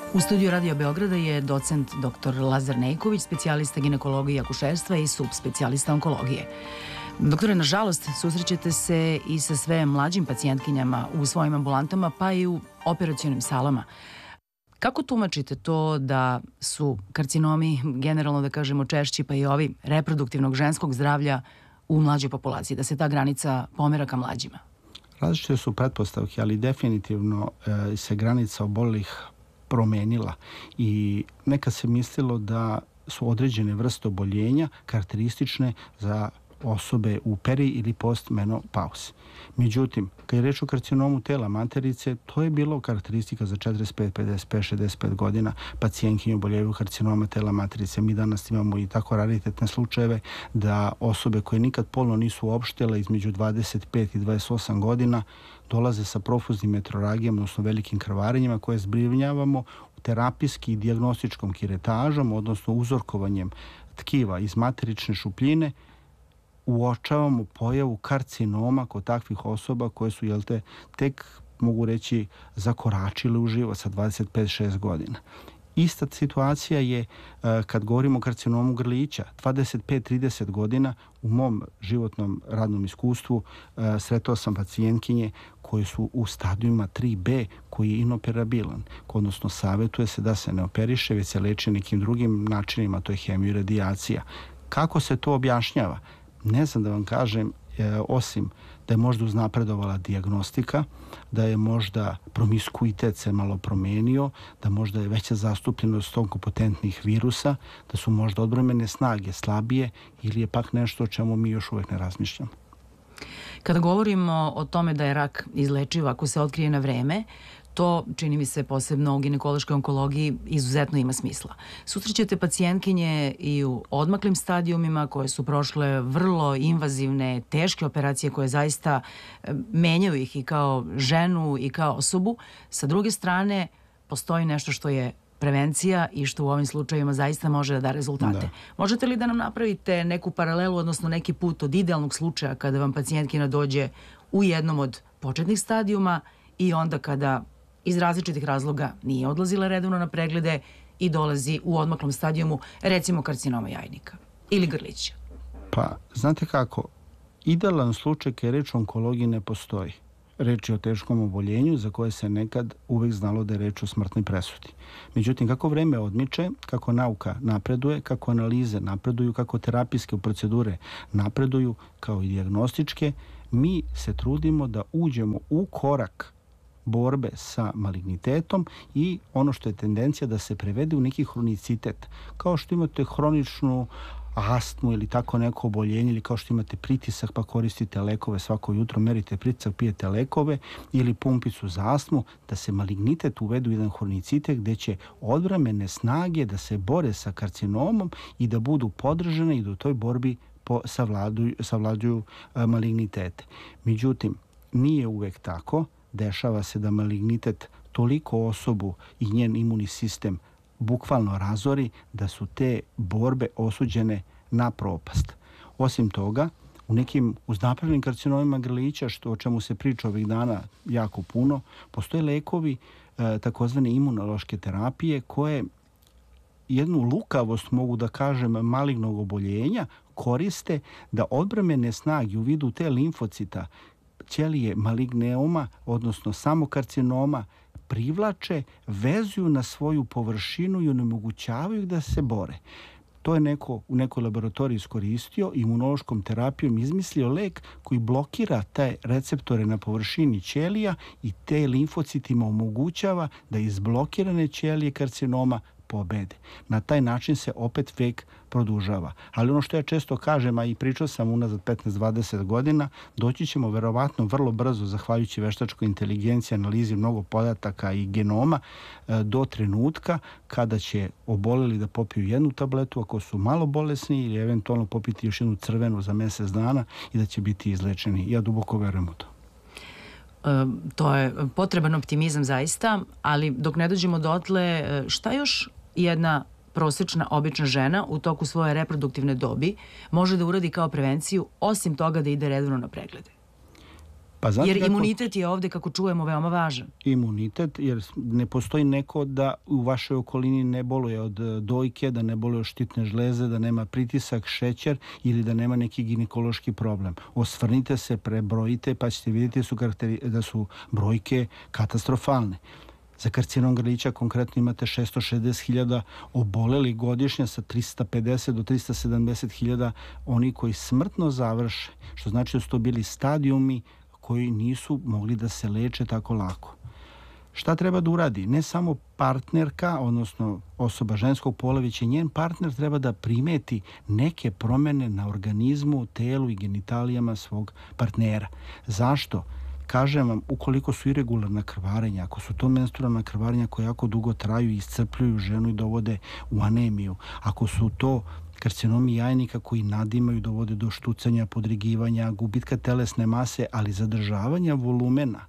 U studiju Radio Beograda je docent dr. Lazar Nejković, specijalista ginekologije i akušerstva i subspecijalista onkologije. Doktore, nažalost, susrećete se i sa sve mlađim pacijentkinjama u svojim ambulantama, pa i u operacionim salama. Kako tumačite to da su karcinomi, generalno da kažemo češći, pa i ovi reproduktivnog ženskog zdravlja u mlađoj populaciji, da se ta granica pomera ka mlađima? Različite su pretpostavke, ali definitivno se granica obolelih promenila i nekad se mislilo da su određene vrste oboljenja karakteristične za osobe u peri ili postmenopauzi. Međutim, kad je reč o karcinomu tela materice, to je bilo karakteristika za 45, 55, 65 godina pacijentkinje oboljevaju karcinoma tela materice. Mi danas imamo i tako raritetne slučajeve da osobe koje nikad polno nisu uopštile između 25 i 28 godina dolaze sa profuznim metroragijama, odnosno velikim krvarenjima koje zbrinjavamo terapijski i dijagnostičkom kiretažom, odnosno uzorkovanjem tkiva iz materične šupljine, uočavamo pojavu karcinoma kod takvih osoba koje su, tek, mogu reći, zakoračile u život sa 25-6 godina. Ista situacija je kad govorimo o karcinomu grlića. 25-30 godina u mom životnom radnom iskustvu sretao sam pacijentkinje koje su u stadijuma 3B koji je inoperabilan. Odnosno, savjetuje se da se ne operiše, već se leči nekim drugim načinima, to je hemio i radijacija. Kako se to objašnjava? Ne znam da vam kažem, osim da je možda uznapredovala dijagnostika, da je možda promiskuitet se malo promenio, da možda je veća zastupljenost onkopotentnih virusa, da su možda odbrambene snage slabije ili je pak nešto o čemu mi još uvek ne razmišljamo. Kada govorimo o tome da je rak izlečiv ako se otkrije na vreme, to, čini mi se, posebno u ginekološkoj onkologiji izuzetno ima smisla. Susrećete pacijentkinje i u odmaklim stadijumima koje su prošle vrlo invazivne, teške operacije koje zaista menjaju ih i kao ženu i kao osobu. Sa druge strane, postoji nešto što je prevencija i što u ovim slučajevima zaista može da da rezultate. Da. Možete li da nam napravite neku paralelu, odnosno neki put od idealnog slučaja kada vam pacijentkina dođe u jednom od početnih stadijuma i onda kada iz različitih razloga nije odlazila redovno na preglede i dolazi u odmaklom stadijumu, recimo karcinoma jajnika ili grlića? Pa, znate kako, idealan slučaj kad je reč o onkologiji ne postoji. Reč je o teškom oboljenju za koje se nekad uvek znalo da je reč o smrtnoj presudi. Međutim, kako vreme odmiče, kako nauka napreduje, kako analize napreduju, kako terapijske procedure napreduju, kao i dijagnostičke, mi se trudimo da uđemo u korak borbe sa malignitetom i ono što je tendencija da se prevede u neki hronicitet. Kao što imate hroničnu astmu ili tako neko oboljenje, ili kao što imate pritisak pa koristite lekove svako jutro, merite pritisak, pijete lekove ili pumpicu za astmu, da se malignitet uvede u jedan hronicitet gde će odbrambene snage da se bore sa karcinomom i da budu podržane i da u toj borbi savladuju malignitete. Međutim, nije uvek tako. Dešava se da malignitet toliko osobu i njen imunni sistem bukvalno razori da su te borbe osuđene na propast. Osim toga, u nekim uznapređenim karcinomima grlića, o čemu se priča ovih dana jako puno, postoje lekovi takozvane imunološke terapije koje jednu lukavost, mogu da kažem, malignog oboljenja koriste da odbrambene snage u vidu te limfocita ćelije maligneoma, odnosno samokarcinoma, privlače, vezuju na svoju površinu i onemogućavaju da se bore. To je neko u nekoj laboratoriji iskoristio, imunološkom terapijom izmislio lek koji blokira te receptore na površini ćelija i te limfocitima omogućava da iz blokirane ćelije karcinoma pobede. Na taj način se opet vek produžava. Ali ono što ja često kažem, a i pričao sam unazad 15-20 godina, doći ćemo verovatno vrlo brzo, zahvaljujući veštačkoj inteligenciji, analizi mnogo podataka i genoma, do trenutka kada će oboleli da popiju jednu tabletu, ako su malo bolesni, ili eventualno popiti još jednu crvenu za mesec dana i da će biti izlečeni. Ja duboko verujem u to. To je potreban optimizam zaista, ali dok ne dođemo dotle, šta još jedna prosečna, obična žena u toku svoje reproduktivne dobi može da uradi kao prevenciju, osim toga da ide redovno na preglede? Jer imunitet je ovde, kako čujemo, veoma važan. Imunitet, jer ne postoji neko da u vašoj okolini ne boluje od dojke, da ne boluje od štitne žleze, da nema pritisak, šećer ili da nema neki ginekološki problem. Osvrnite se, prebrojite, pa ćete vidjeti da su brojke katastrofalne. Za karcinom grlića konkretno imate 660.000 oboleli godišnje sa 350 do 370.000 oni koji smrtno završe, što znači da su to bili stadijumi koji nisu mogli da se leče tako lako. Šta treba da uradi? Ne samo partnerka, odnosno osoba ženskog pola, već i njen partner treba da primeti neke promene na organizmu, telu i genitalijama svog partnera. Zašto? Kažem vam, ukoliko su iregularna krvarenja, ako su to menstrualna krvarenja koja jako dugo traju i iscrpljuju ženu i dovode u anemiju, ako su to karcinomi jajnika koji nadimaju, dovode do štucanja, podrigivanja, gubitka telesne mase, ali zadržavanja volumena,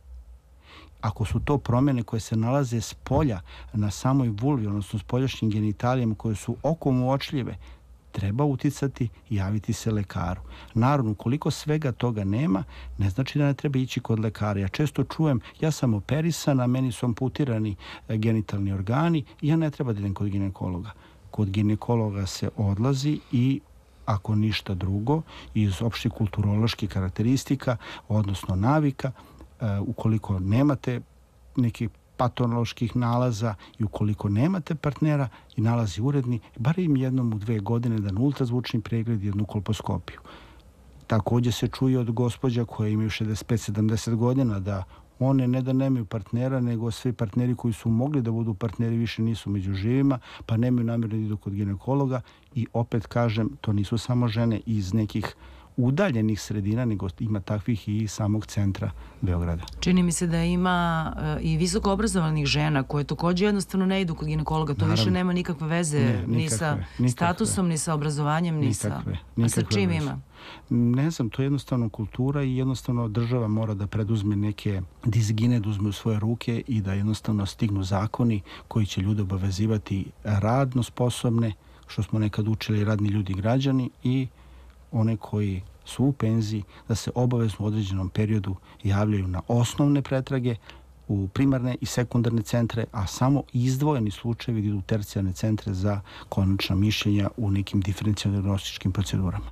ako su to promene koje se nalaze s polja na samoj vulvi, odnosno s poljašnjim genitalijama koje su okom uočljive, treba uticati i javiti se lekaru. Naravno, ukoliko svega toga nema, ne znači da ne treba ići kod lekara. Ja često čujem, ja sam operisana, meni su amputirani genitalni organi i ja ne treba da idem kod ginekologa. Kod ginekologa se odlazi i ako ništa drugo, iz opštih kulturoloških karakteristika, odnosno navika, ukoliko nemate nekih patoloških nalaza i ukoliko nemate partnera i nalazi uredni, bar im jednom u 2 godine da na ultrazvučni pregled i jednu kolposkopiju. Također se čuje od gospođa koje imaju 65-70 godina da one ne da nemaju partnera, nego svi partneri koji su mogli da budu partneri više nisu među živima, pa nemaju namjeru da idu kod ginekologa i opet kažem, to nisu samo žene iz nekih udaljenih sredina, nego ima takvih i samog centra Beograda. Čini mi se da ima i visoko obrazovanih žena koje također jednostavno ne idu kod ginekologa. To više nema nikakve veze ni sa statusom, ni sa obrazovanjem, ni sa... A sa čim ima? Ne znam, to je jednostavno kultura i jednostavno država mora da preduzme neke dizgine, da uzme u svoje ruke i da jednostavno stignu zakoni koji će ljude obavezivati radno sposobne, što smo nekad učili radni ljudi i građani, i one koji su u penziji, da se obavezno u određenom periodu javljaju na osnovne pretrage u primarne i sekundarne centre, a samo izdvojeni slučajevi idu u tercijarne centre za konačna mišljenja u nekim diferencijalno-dijagnostičkim procedurama.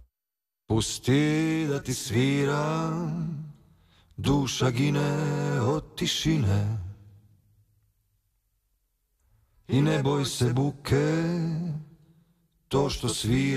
Pusti da ti svira, duša gine od tišine i ne boj se buke, to što svira